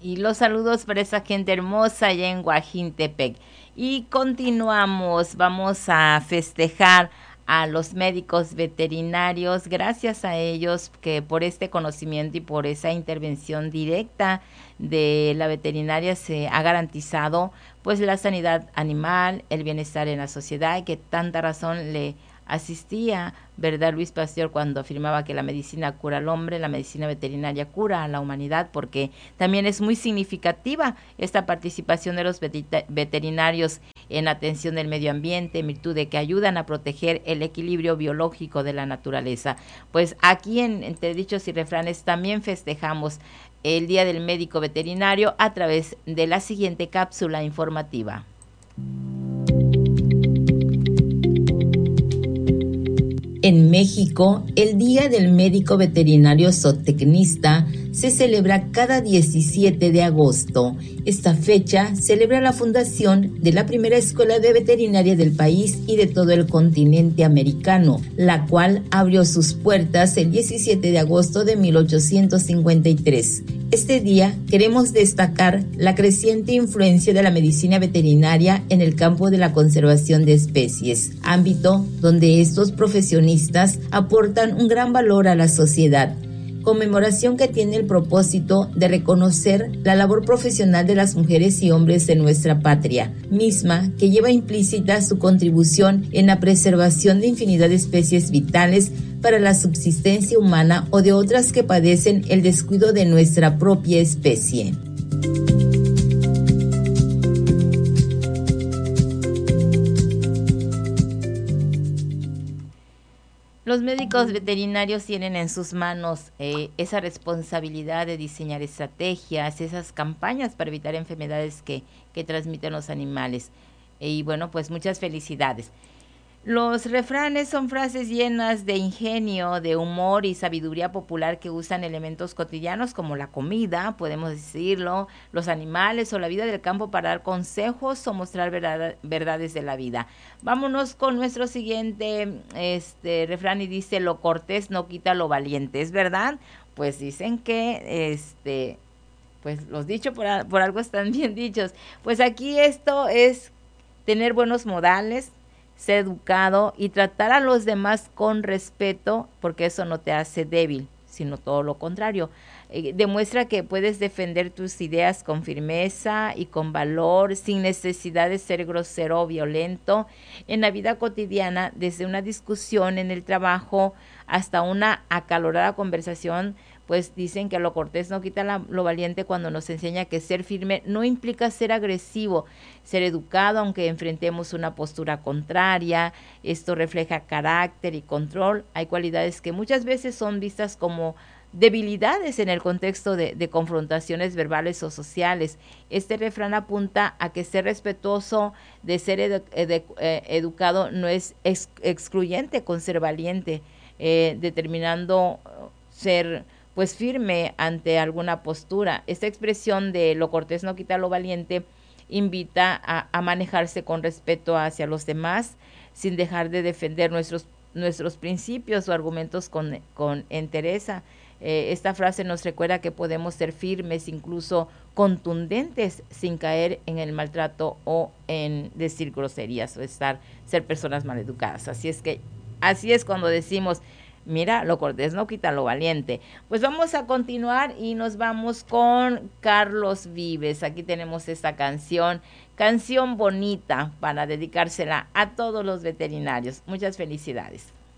Y los saludos para esa gente hermosa allá en Guajintepec. Y continuamos, vamos a festejar a los médicos veterinarios, gracias a ellos que por este conocimiento y por esa intervención directa de la veterinaria se ha garantizado pues la sanidad animal, el bienestar en la sociedad y que tanta razón le asistía, ¿verdad? Luis Pasteur cuando afirmaba que la medicina cura al hombre, la medicina veterinaria cura a la humanidad, porque también es muy significativa esta participación de los veterinarios en atención del medio ambiente, en virtud de que ayudan a proteger el equilibrio biológico de la naturaleza. Pues aquí en Entre Dichos y Refranes también festejamos el Día del Médico Veterinario a través de la siguiente cápsula informativa. En México, el Día del Médico Veterinario Zootecnista se celebra cada 17 de agosto. Esta fecha celebra la fundación de la primera escuela de veterinaria del país y de todo el continente americano, la cual abrió sus puertas el 17 de agosto de 1853. Este día queremos destacar la creciente influencia de la medicina veterinaria en el campo de la conservación de especies, ámbito donde estos profesionistas aportan un gran valor a la sociedad. Conmemoración que tiene el propósito de reconocer la labor profesional de las mujeres y hombres de nuestra patria, misma que lleva implícita su contribución en la preservación de infinidad de especies vitales para la subsistencia humana o de otras que padecen el descuido de nuestra propia especie. Los médicos veterinarios tienen en sus manos esa responsabilidad de diseñar estrategias, esas campañas para evitar enfermedades que transmiten los animales. Y bueno, pues muchas felicidades. Los refranes son frases llenas de ingenio, de humor y sabiduría popular que usan elementos cotidianos como la comida, podemos decirlo, los animales o la vida del campo para dar consejos o mostrar verdades de la vida. Vámonos con nuestro siguiente refrán y dice, lo cortés no quita lo valiente, ¿es verdad? Pues dicen que pues los dichos por algo están bien dichos. Pues aquí esto es tener buenos modales, ser educado y tratar a los demás con respeto, porque eso no te hace débil, sino todo lo contrario. Demuestra que puedes defender tus ideas con firmeza y con valor, sin necesidad de ser grosero o violento. En la vida cotidiana, desde una discusión en el trabajo hasta una acalorada conversación, pues dicen que lo cortés no quita lo valiente cuando nos enseña que ser firme no implica ser agresivo, ser educado aunque enfrentemos una postura contraria. Esto refleja carácter y control. Hay cualidades que muchas veces son vistas como debilidades en el contexto de confrontaciones verbales o sociales. Este refrán apunta a que ser respetuoso de ser educado no es excluyente con ser valiente, determinando ser pues firme ante alguna postura. Esta expresión de lo cortés no quita lo valiente invita a manejarse con respeto hacia los demás, sin dejar de defender nuestros principios o argumentos con entereza. Esta frase nos recuerda que podemos ser firmes, incluso contundentes, sin caer en el maltrato o en decir groserías o ser personas maleducadas. Así es cuando decimos, mira, lo cortés no quita lo valiente. Pues vamos a continuar y nos vamos con Carlos Vives. Aquí tenemos esta canción bonita para dedicársela a todos los veterinarios. Muchas felicidades.